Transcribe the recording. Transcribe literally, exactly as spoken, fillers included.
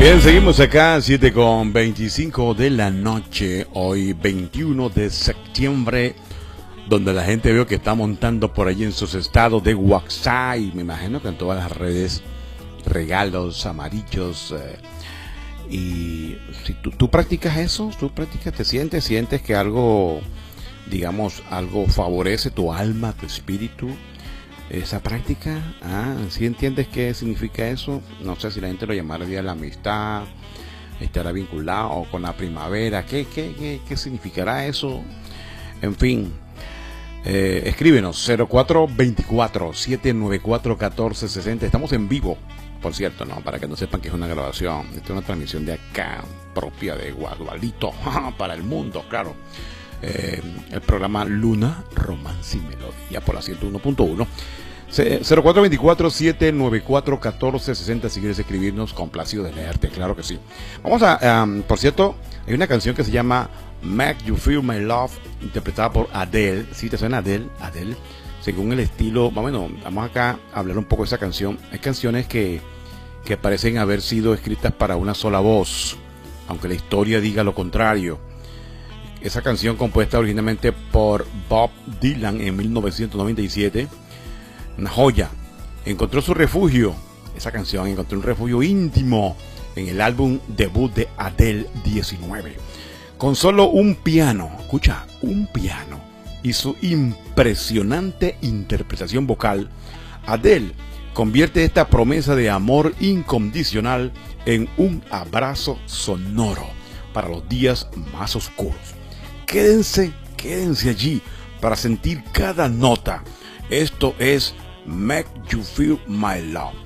Bien, seguimos acá, siete con veinticinco de la noche, hoy veintiuno de septiembre, donde la gente veo que está montando por allí en sus estados de WhatsApp, y me imagino que en todas las redes, regalos amarillos. Eh, y si tú, tú practicas eso, tú practicas, te sientes, sientes que algo, digamos, algo favorece tu alma, tu espíritu. Esa práctica, ah, ¿sí entiendes qué significa eso? No sé si la gente lo llamaría la amistad, estará vinculado o con la primavera. ¿Qué, qué, qué, qué significará eso? En fin, eh, escríbenos cero cuatro veinticuatro, setecientos noventa y cuatro, catorce sesenta. Estamos en vivo, por cierto, no, para que no sepan que es una grabación. Esta es una transmisión de acá, propia de Guadualito, para el mundo, claro. Eh, el programa Luna, Romance y Melodía por la ciento uno punto uno. Cero cuatro veinticuatro, setecientos noventa y cuatro, catorce sesenta. Si quieres escribirnos, complacido de leerte, claro que sí. Vamos a, um, por cierto, hay una canción que se llama Make You Feel My Love, interpretada por Adele. ¿Sí te suena Adele? Adele, según el estilo. Bueno, vamos acá a hablar un poco de esa canción. Hay canciones que, que parecen haber sido escritas para una sola voz, aunque la historia diga lo contrario. Esa canción, compuesta originalmente por Bob Dylan en mil novecientos noventa y siete, una joya, encontró su refugio. Esa canción encontró un refugio íntimo en el álbum debut de Adele diecinueve. Con solo un piano, escucha, un piano y su impresionante interpretación vocal, Adele convierte esta promesa de amor incondicional en un abrazo sonoro para los días más oscuros. Quédense, quédense allí para sentir cada nota. Esto es Make You Feel My Love.